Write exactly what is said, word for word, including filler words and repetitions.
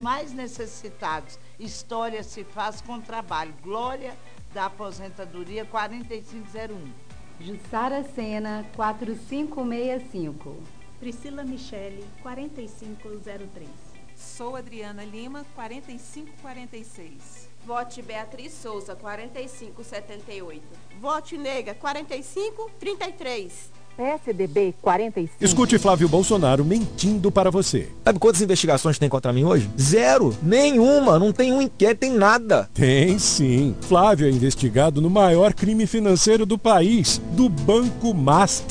mais necessitados. História se faz com trabalho. Glória da Aposentadoria quatro cinco zero um. Jussara Sena, quatro cinco seis cinco. Priscila Michele, quatro cinco zero três. Sou Adriana Lima, quatro cinco quatro seis. Vote Beatriz Souza, quarenta e cinco setenta e oito. Vote Nega, quarenta e cinco trinta e três. P S D B quarenta e cinco. Escute Flávio Bolsonaro mentindo para você. Sabe quantas investigações tem contra mim hoje? Zero. Nenhuma. Não tem um inquérito, tem nada. Tem sim. Flávio é investigado no maior crime financeiro do país, do Banco Master.